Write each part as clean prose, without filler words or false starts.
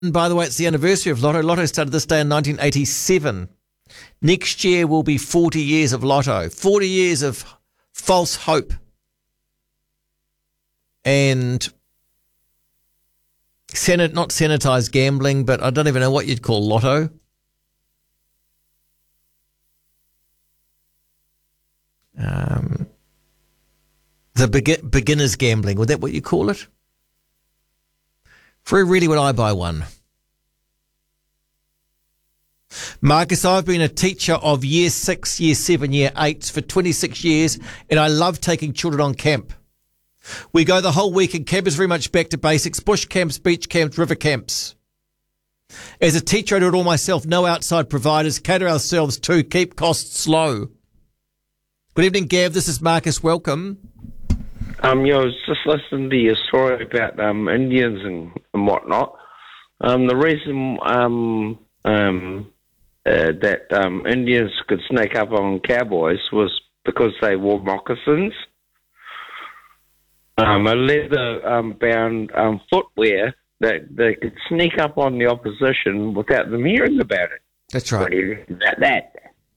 By the way, it's the anniversary of Lotto. Lotto started this day in 1987. Next year will be 40 years of Lotto. 40 years of false hope. And not sanitized gambling, but I don't even know what you'd call Lotto. The beginner's gambling, would that what you call it? Very rarely would I buy one. Marcus, I've been a teacher of year 6, year 7, year 8s for 26 years, and I love taking children on camp. We go the whole week, and camp is very much back to basics: bush camps, beach camps, river camps. As a teacher, I do it all myself. No outside providers. Cater ourselves too. Keep costs low. Good evening, Gav. This is Marcus. Welcome. I was just listening to your story about Indians and whatnot. The reason that Indians could sneak up on cowboys was because they wore moccasins. A leather-bound footwear that they could sneak up on the opposition without them hearing about it. That's right. What do you think about that?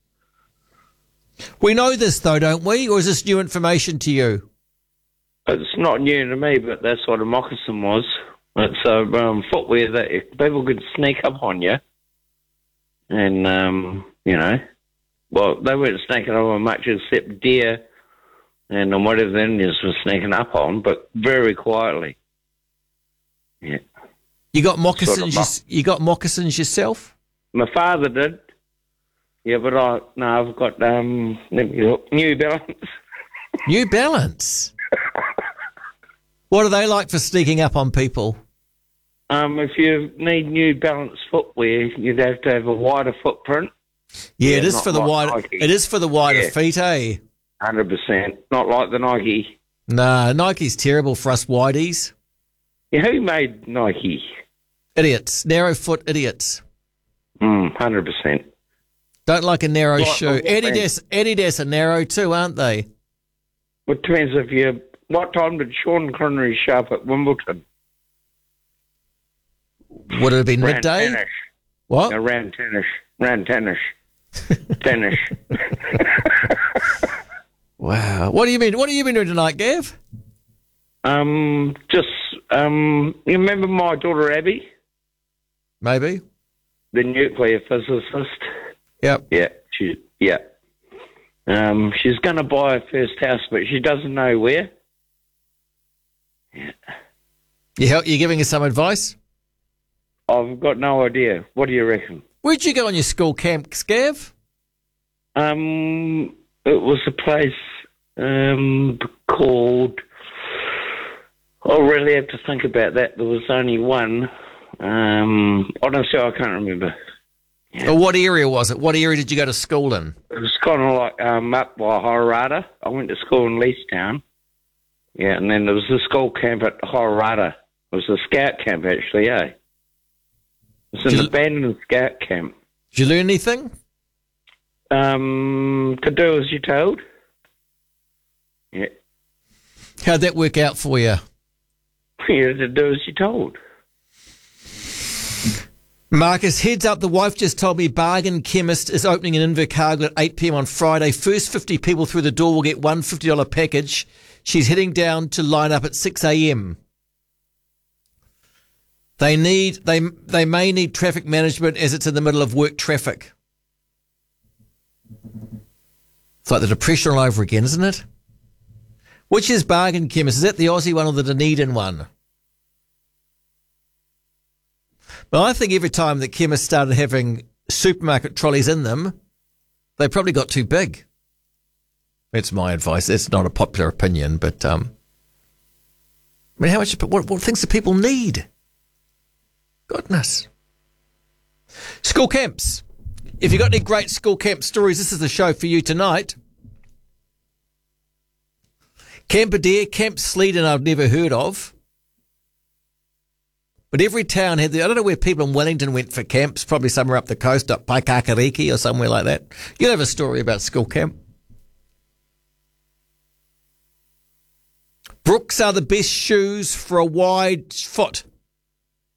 We know this, though, don't we? Or is this new information to you? It's not new to me, but that's what a moccasin was. It's a footwear that people could sneak up on you. And, well, they weren't sneaking up on much except deer and whatever the Indians were sneaking up on, but very quietly. Yeah. You got moccasins? You got moccasins yourself? My father did. Yeah, but I've got New Balance. New Balance? What are they like for sneaking up on people? If you need New Balance footwear, you'd have to have a wider footprint. Yeah, it is for the wider. Nike. It is for the wider feet, eh? 100%. Not like the Nike. Nah, Nike's terrible for us wideys. Yeah, who made Nike? Idiots, narrow foot idiots. 100%. Don't like a narrow shoe. Adidas are narrow too, aren't they? It depends if you. What time did Sean Connery show up at Wimbledon? Would it have been midday? 10-ish. What? Around 10-ish. Around 10-ish. 10-ish. Wow. What do you mean? What have you been doing tonight, Gav? You remember my daughter Abby? Maybe. The nuclear physicist? Yep. Yeah. She's going to buy her first house, but she doesn't know where. Yeah. You giving us some advice? I've got no idea. What do you reckon? Where'd you go on your school camp, Gav? It was a place called. I'll really have to think about that. There was only one. Honestly, I can't remember. Yeah. Well, what area was it? What area did you go to school in? It was kind of like up by Horata. I went to school in Leestown. Yeah, and then there was a school camp at Horata. It was a scout camp, actually, eh? It was an abandoned scout camp. Did you learn anything? To do as you're told. Yeah. How'd that work out for you? Yeah, to do as you're told. Marcus, heads up, the wife just told me Bargain Chemist is opening in Invercargill at 8 p.m. on Friday. First 50 people through the door will get one $50 package. She's heading down to line up at 6 a.m. They may need traffic management as it's in the middle of work traffic. It's like the Depression all over again, isn't it? Which is Bargain Chemist? Is that the Aussie one or the Dunedin one? Well, I think every time that chemists started having supermarket trolleys in them, they probably got too big. That's my advice. That's not a popular opinion, but I mean, how much? What things do people need? Goodness. School camps. If you've got any great school camp stories, this is the show for you tonight. Camp Adair, Camp Sleeden I've never heard of. But every town had I don't know where people in Wellington went for camps, probably somewhere up the coast, up Paikakariki or somewhere like that. You'll have a story about school camp. Brooks are the best shoes for a wide foot.